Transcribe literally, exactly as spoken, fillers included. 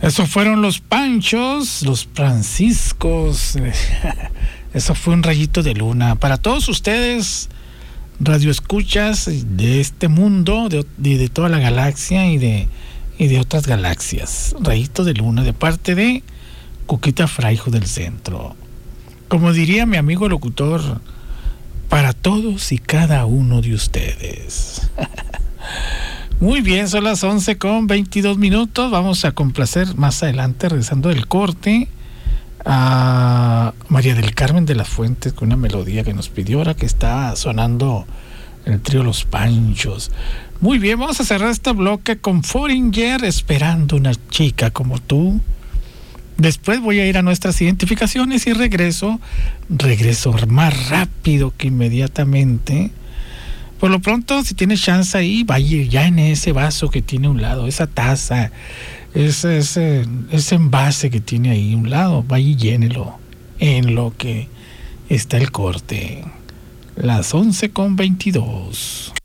Eso fueron los Panchos, los Franciscos. Eso fue un rayito de luna. Para todos ustedes, radioescuchas de este mundo, de, de, de toda la galaxia y de, y de otras galaxias. Rayito de luna de parte de Cuquita Fraijo del Centro. Como diría mi amigo locutor, para todos y cada uno de ustedes. Muy bien, son las once con veintidós minutos. Vamos a complacer más adelante, regresando del corte, a María del Carmen de las Fuentes con una melodía que nos pidió, ahora que está sonando el trío Los Panchos. Muy bien, vamos a cerrar este bloque con Foreigner, Esperando una chica como tú. Después voy a ir a nuestras identificaciones y regreso, regreso más rápido que inmediatamente. Por lo pronto, si tienes chance ahí, vaya ya en ese vaso que tiene a un lado, esa taza, ese, ese, ese envase que tiene ahí a un lado, vaya y llénelo en lo que está el corte. Las once con veintidós.